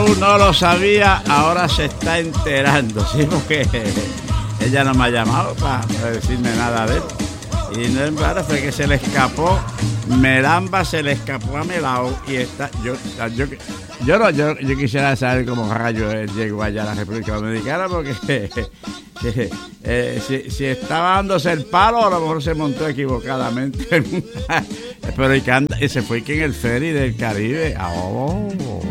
Melao no lo sabía, ahora se está enterando, sí, porque ella no me ha llamado para decirme nada de él. Y no es verdad, fue que se le escapó, Melamba se le escapó a Melao y está, yo quisiera saber cómo rayo él llegó allá a la República Dominicana, porque si estaba dándose el palo, a lo mejor se montó equivocadamente. Pero y se fue que en el ferry del Caribe.